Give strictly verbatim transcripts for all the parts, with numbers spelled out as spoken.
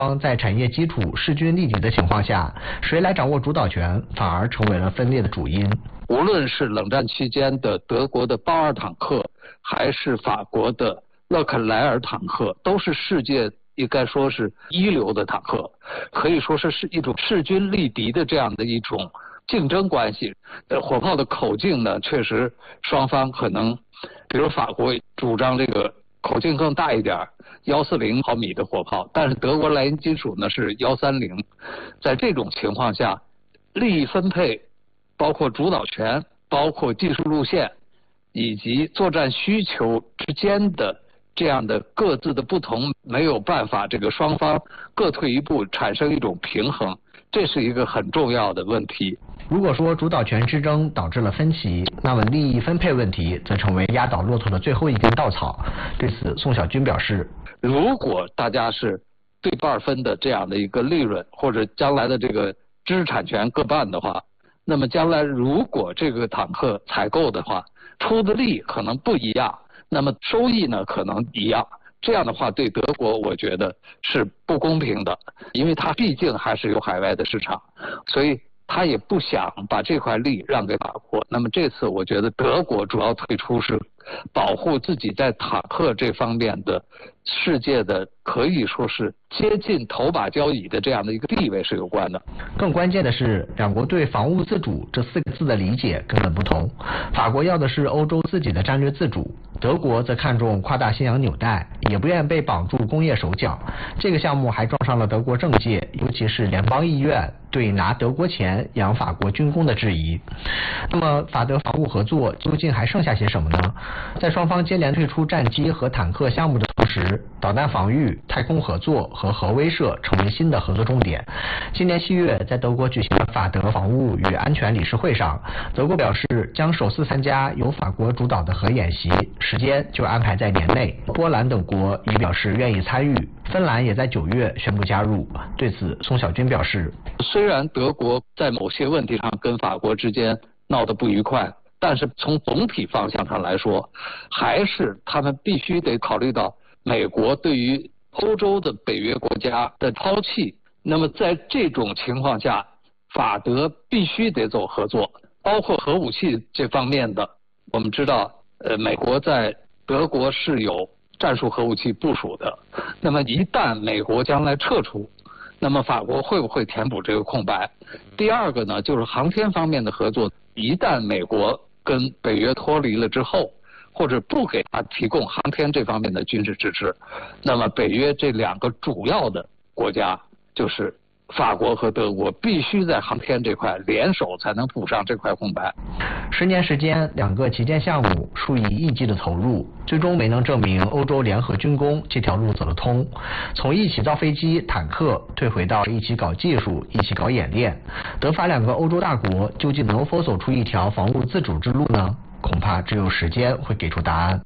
方在产业基础势均力敌的情况下，谁来掌握主导权，反而成为了分裂的主因。 无论是冷战期间的德国的豹二坦克，还是法国的勒克莱尔坦克，都是世界应该说是一流的坦克，可以说是是一种势均力敌的这样的一种竞争关系。呃，火炮的口径呢，确实双方可能，比如法国主张这个口径更大一点，幺四零毫米的火炮，但是德国莱茵金属呢是幺三零。在这种情况下，利益分配，包括主导权，包括技术路线，以及作战需求之间的这样的各自的不同，没有办法这个双方各退一步，产生一种平衡，这是一个很重要的问题。 如果说主导权之争导致了分歧，那么利益分配问题则成为压倒骆驼的最后一根稻草。对此，宋小军表示， 如果大家是对半分的这样的一个利润，或者将来的这个知识产权各半的话，那么将来如果这个坦克采购的话，出的力可能不一样，那么收益呢可能一样。这样的话对德国我觉得是不公平的，因为它毕竟还是有海外的市场，所以他也不想把这块利让给法国。那么这次我觉得德国主要退出是保护自己在坦克这方面的世界的可以说是接近头把交椅的这样的一个地位是有关的。 更关键的是，两国对防务自主这四个字的理解根本不同。法国要的是欧洲自己的战略自主，德国则看重夸大西洋纽带，也不愿被绑住工业手脚。这个项目还撞上了德国政界，尤其是联邦议院对拿德国钱养法国军工的质疑。那么法德防务合作究竟还剩下些什么呢？在双方接连退出战机和坦克项目的同时，导弹防御、太空合作和核威慑成为新的合作重点。今年七月，在德国举行的法德防务与安全理事会上，德国表示将首次参加由法国主导的核演习，时间就安排在年内。波兰等国已表示愿意参与，芬兰也在九月宣布加入。对此，宋小军表示， 虽然德国在某些问题上跟法国之间闹得不愉快，但是从总体方向上来说，还是他们必须得考虑到美国对于欧洲的北约国家的抛弃。那么在这种情况下，法德必须得走合作，包括核武器这方面的。我们知道，呃，美国在德国是有战术核武器部署的。那么一旦美国将来撤出，那么法国会不会填补这个空白？第二个呢，就是航天方面的合作。一旦美国跟北约脱离了之后，或者不给他提供航天这方面的军事支持，那么北约这两个主要的国家，就是法国和德国，必须在航天这块联手才能补上这块空白。 十年时间，两个旗舰项目数以亿计的投入，最终没能证明欧洲联合军工这条路走得通。从一起造飞机、坦克退回到一起搞技术、一起搞演练，德法两个欧洲大国究竟能否走出一条防务自主之路呢？恐怕只有时间会给出答案。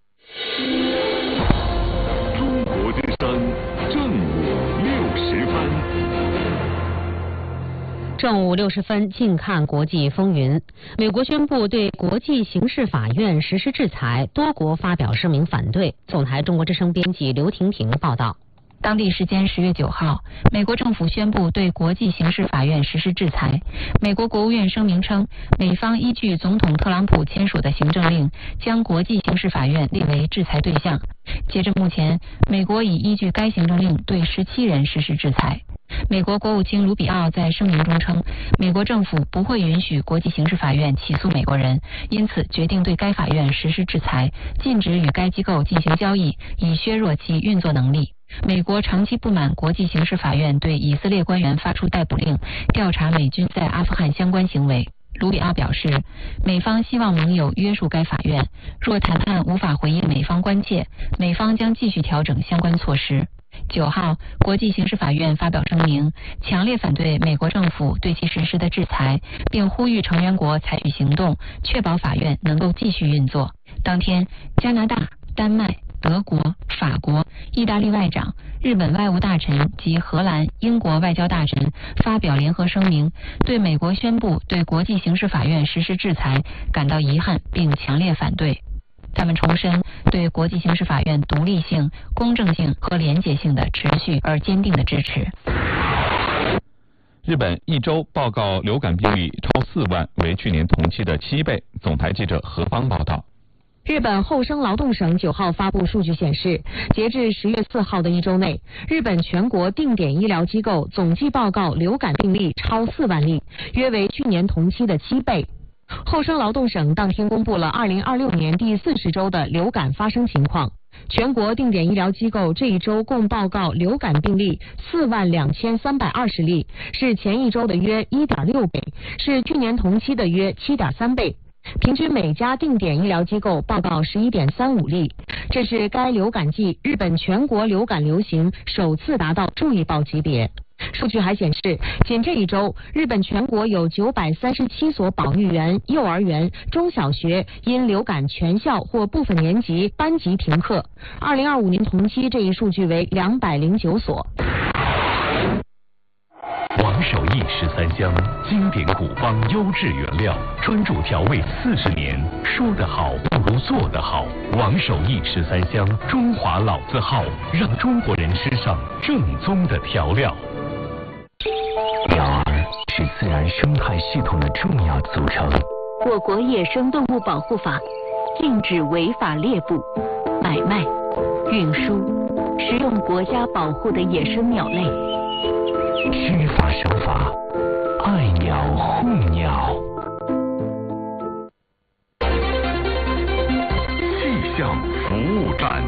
中国之声，正午六十分。 正午六十分，近看国际风云。美国宣布对国际刑事法院实施制裁，多国发表声明反对。总台中国之声编辑刘婷婷报道。 当地时间十月九号，美国政府宣布对国际刑事法院实施制裁。美国国务院声明称，美方依据总统特朗普签署的行政令，将国际刑事法院列为制裁对象。截至目前，美国已依据该行政令对十七人实施制裁。美国国务卿卢比奥在声明中称，美国政府不会允许国际刑事法院起诉美国人，因此决定对该法院实施制裁，禁止与该机构进行交易，以削弱其运作能力。美国长期不满国际刑事法院对以色列官员发出逮捕令，调查美军在阿富汗相关行为。卢比奥表示，美方希望盟友约束该法院，若谈判无法回应美方关切，美方将继续调整相关措施。九号，国际刑事法院发表声明，强烈反对美国政府对其实施的制裁，并呼吁成员国采取行动，确保法院能够继续运作。当天，加拿大、丹麦、德国、法国、意大利外长、日本外务大臣及荷兰、英国外交大臣发表联合声明，对美国宣布对国际刑事法院实施制裁感到遗憾，并强烈反对。 他们重申对国际刑事法院独立性、公正性和廉洁性的持续而坚定的支持。 日本一周报告流感病例超四万，为去年同期的七倍。总台记者何芳报道。 日本厚生劳动省九号发布数据显示，截至十月四号的一周内，日本全国定点医疗机构总计报告流感病例超四万例，约为去年同期的七倍。厚生劳动省当天公布了二零二六年第四十周的流感发生情况。全国定点医疗机构这一周共报告流感病例四万两千三百二十例，是前一周的约一点六倍，是去年同期的约七点三倍。平均每家定点医疗机构报告十一点三五例，这是该流感季日本全国流感流行首次达到注意报级别。数据还显示，仅这一周，日本全国有九百三十七所保育园、幼儿园、中小学因流感全校或部分年级班级停课。二零二五年同期这一数据为两百零九所。 王守义十三香，经典古方优质原料，专注调味四十年。说得好不如做得好。王守义十三香，中华老字号，让中国人吃上正宗的调料。鸟儿是自然生态系统的重要组成。 我国野生动物保护法禁止违法猎捕、买卖、运输、食用国家保护的野生鸟类。 知法守法，爱鸟护鸟。 气象服务站。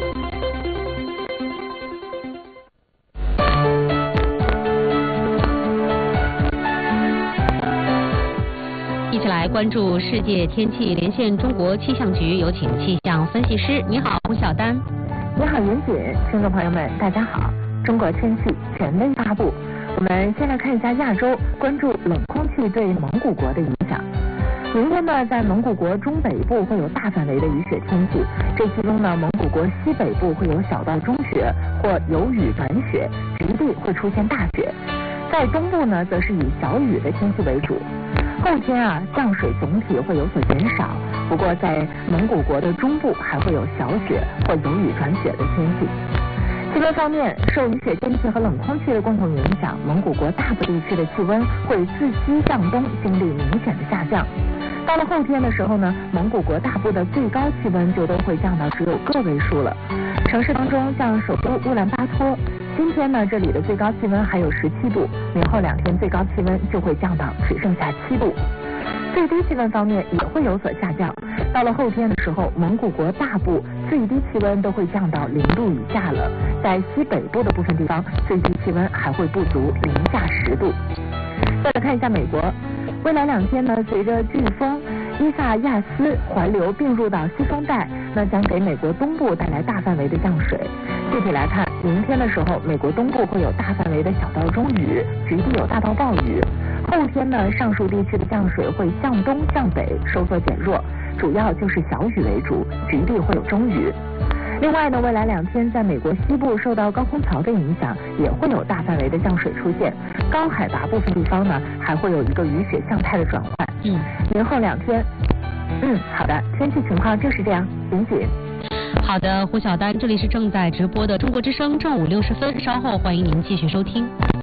一起来关注世界天气，连线中国气象局，有请气象分析师。你好，胡晓丹。 你好，严谨，听众朋友们，大家好。中国天气权威发布，我们先来看一下亚洲，关注冷空气对蒙古国的影响。明天呢，在蒙古国中北部会有大范围的雨雪天气，这其中呢，蒙古国西北部会有小到中雪或有雨转雪，局地会出现大雪。在东部呢，则是以小雨的天气为主。后天啊，降水总体会有所减少，不过在蒙古国的中部还会有小雪或有雨转雪的天气。气温方面，受雨雪天气和冷空气的共同影响，蒙古国大部地区的气温会自西向东经历明显的下降。到了后天的时候呢，蒙古国大部的最高气温就都会降到只有个位数了。城市当中，像首都乌兰巴托，今天呢这里的最高气温还有十七度，明后两天最高气温就会降到只剩下七度。最低气温方面也会有所下降，到了后天的时候，蒙古国大部最低气温都会降到零度以下了，在西北部的部分地方，最低气温还会不足零下十度。再来看一下美国，未来两天呢，随着飓风伊萨亚斯环流并入到西风带，那将给美国东部带来大范围的降水。具体来看，明天的时候，美国东部会有大范围的小到中雨，局地有大到暴雨。后天呢，上述地区的降水会向东向北收缩减弱，主要就是小雨为主，局地会有中雨。另外呢，未来两天在美国西部受到高空槽的影响，也会有大范围的降水出现，高海拔部分地方呢还会有一个雨雪向态的转换。 嗯， 明后两天，嗯，好的，天气情况就是这样，谨谨。 好的，胡晓丹，这里是正在直播的中国之声正午六十分，稍后欢迎您继续收听。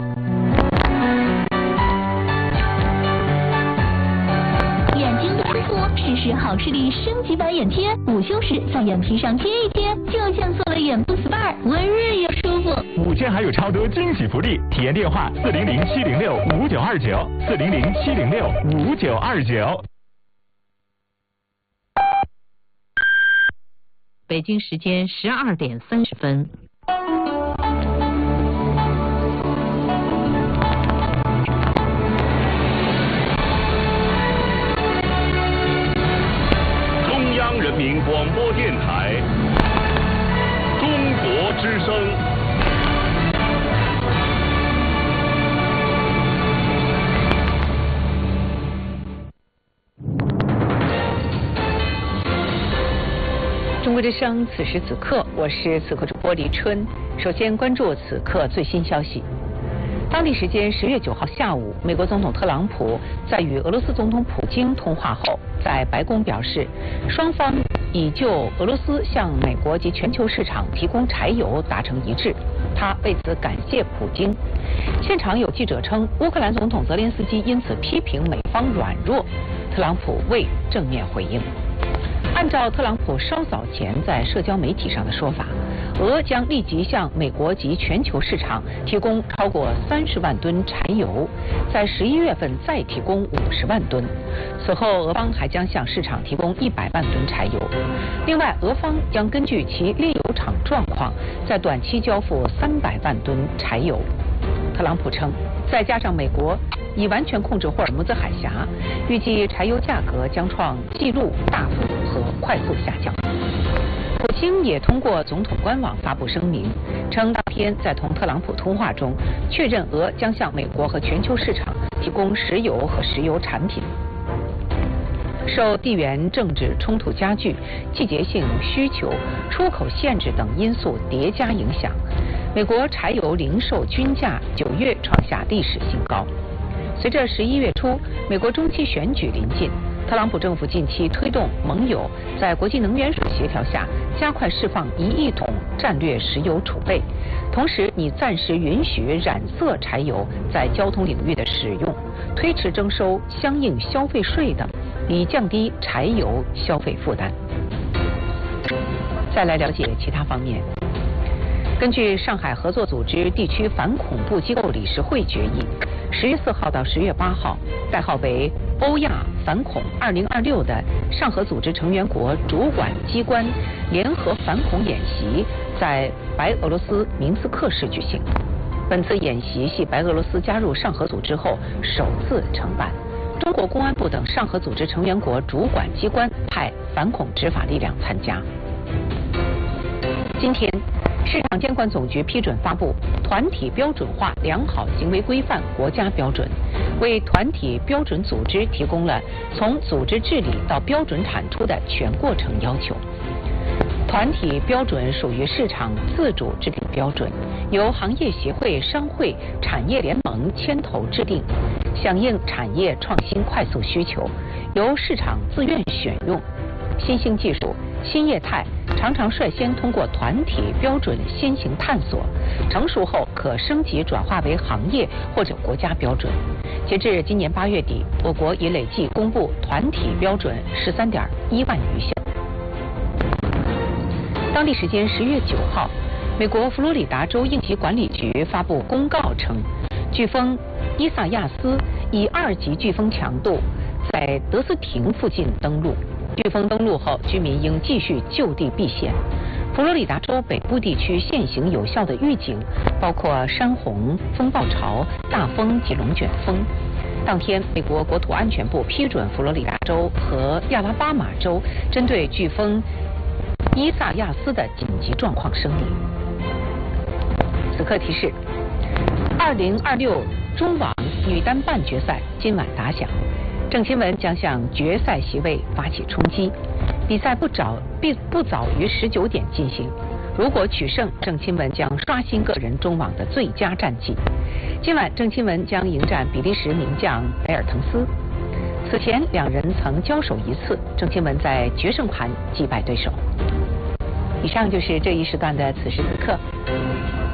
试试好视力升级版眼贴，午休时在眼皮上贴一贴，就像做了眼部 S P A， 温润又舒服。 午间还有超多惊喜福利，体验电话四零零七零六五九二九，四零零七零六五九二九。 北京时间十二点三十分。 人民广播电台，中国之声。 中国之声，此时此刻，我是此刻主播黎春。首先关注此刻最新消息。当地时间十月九号下午，美国总统特朗普在与俄罗斯总统普京通话后，在白宫表示，双方已就俄罗斯向美国及全球市场提供柴油达成一致，他为此感谢普京。现场有记者称，乌克兰总统泽连斯基因此批评美方软弱，特朗普未正面回应。按照特朗普稍早前在社交媒体上的说法，俄将立即向美国及全球市场提供超过三十万吨柴油，在十一月份再提供五十万吨。此后，俄方还将向市场提供一百万吨柴油。另外，俄方将根据其炼油厂状况，在短期交付三百万吨柴油。特朗普称，再加上美国已完全控制霍尔木兹海峡，预计柴油价格将创纪录大幅和快速下降。普京也通过总统官网发布声明，称当天在同特朗普通话中确认俄将向美国和全球市场提供石油和石油产品。受地缘政治冲突加剧、季节性需求、出口限制等因素叠加影响，美国柴油零售均价九月创下历史新高。随着十一月初美国中期选举临近，特朗普政府近期推动盟友在国际能源署协调下加快释放一亿桶战略石油储备，同时拟暂时允许染色柴油在交通领域的使用，推迟征收相应消费税等，以降低柴油消费负担。再来了解其他方面。根据上海合作组织地区反恐怖机构理事会决议，十月四号到十月八号，代号为欧亚反恐二零二六的上合组织成员国主管机关联合反恐演习在白俄罗斯明斯克市举行。本次演习系白俄罗斯加入上合组织后首次承办，中国公安部等上合组织成员国主管机关派反恐执法力量参加。今天，市场监管总局批准发布团体标准化良好行为规范国家标准，为团体标准组织提供了从组织治理到标准产出的全过程要求。团体标准属于市场自主制定标准，由行业协会、商会、产业联盟牵头制定，响应产业创新快速需求，由市场自愿选用。新兴技术、新业态常常率先通过团体标准先行探索，成熟后可升级转化为行业或者国家标准。截至今年八月底，我国已累计公布团体标准十三点一万余项。当地时间十月九号，美国佛罗里达州应急管理局发布公告称，飓风伊萨亚斯以二级飓风强度在德斯廷附近登陆。飓风登陆后，居民应继续就地避险。佛罗里达州北部地区现行有效的预警包括山洪、风暴潮、大风及龙卷风。当天，美国国土安全部批准佛罗里达州和亚拉巴马州针对飓风伊萨亚斯的紧急状况声明。此刻提示：二零二六中网女单半决赛今晚打响。郑钦文将向决赛席位发起冲击，比赛不早必不早于十九点进行。如果取胜，郑钦文将刷新个人中网的最佳战绩。今晚，郑钦文将迎战比利时名将雷尔滕斯。此前两人曾交手一次，郑钦文在决胜盘击败对手。以上就是这一时段的此时此刻。